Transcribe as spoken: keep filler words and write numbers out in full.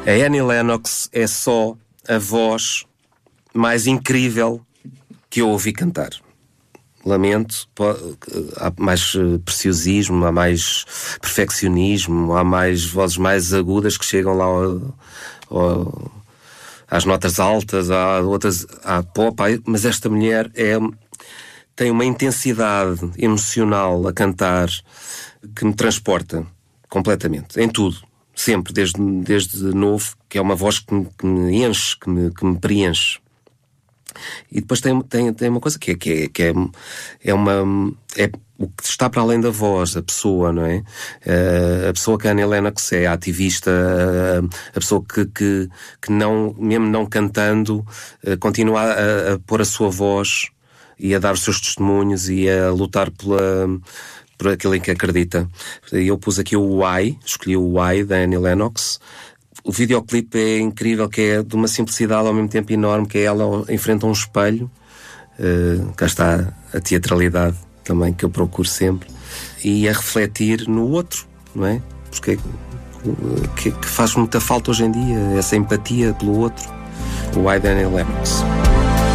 A Annie Lennox é só a voz mais incrível que eu ouvi cantar. Lamento, há mais preciosismo, há mais perfeccionismo, há mais vozes mais agudas que chegam lá ao, ao, às notas altas, há outras, há pop, mas esta mulher é, tem uma intensidade emocional a cantar que me transporta completamente, em tudo, sempre, desde, desde novo, que é uma voz que me, que me enche, que me, que me preenche. E depois tem, tem, tem uma coisa que é, que é, que é, é uma... É o que está para além da voz, a pessoa, não é? Uh, a pessoa que a Annie Lennox é, a ativista, uh, a pessoa que, que, que não, mesmo não cantando, uh, continua a, a pôr a sua voz e a dar os seus testemunhos e a lutar pela, por aquilo em que acredita. Eu pus aqui o Why, escolhi o Why da Annie Lennox. O videoclipe é incrível, que é de uma simplicidade ao mesmo tempo enorme, que é ela enfrenta um espelho. Uh, cá está a teatralidade também que eu procuro sempre. E a refletir no outro, não é? Porque que, que faz muita falta hoje em dia, essa empatia pelo outro. O Why da Annie Lennox.